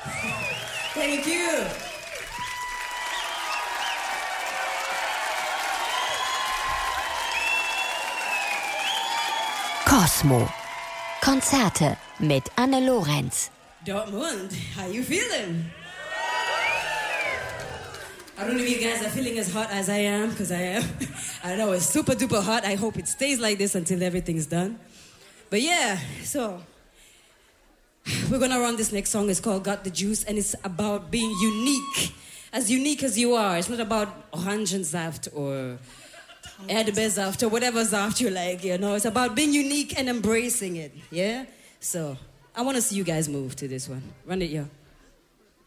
Thank you. Cosmo. Konzerte mit Anne Lorenz. Dortmund, how you feeling? I don't know if you guys are feeling as hot as I am, because I am. I know, it's super duper hot. I hope it stays like this until everything's done. But yeah, so we're gonna run this next song. It's called Got the Juice, and it's about being unique as you are. It's not about Orangensaft or Erdbeersaft or whatever saft you like, you know. It's about being unique and embracing it, yeah? So I want to see you guys move to this one. Run it, yo.